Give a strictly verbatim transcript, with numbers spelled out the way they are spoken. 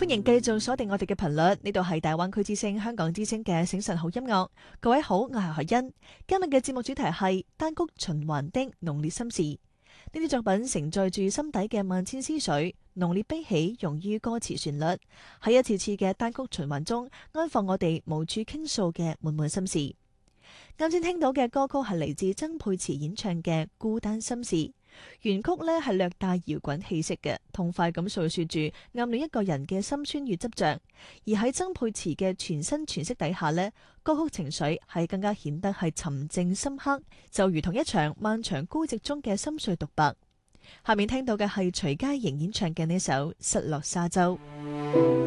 歡迎繼續鎖定我哋嘅頻率，呢度係大灣區之聲、香港之聲嘅醒晨好音樂。各位好，我係海欣。今日嘅節目主題係單曲循環的濃烈心事。呢啲作品承載住心底嘅萬千思緒，濃烈悲喜融於歌詞旋律，喺一次次嘅單曲循環中安放我哋無處傾訴嘅滿滿心事。啱先聽到嘅歌曲係嚟自曾沛慈演唱嘅《孤單心事》。原曲呢係略帶搖滾氣息嘅，痛快咁訴說住暗戀一個人嘅心酸與執着。而喺曾沛慈嘅全新詮釋底下呢，歌曲情緒係更加顯得係沉靜深刻，就如同一場漫長孤寂中嘅心碎獨白。下面聽到嘅係徐佳瑩演唱嘅呢首《失落沙洲》。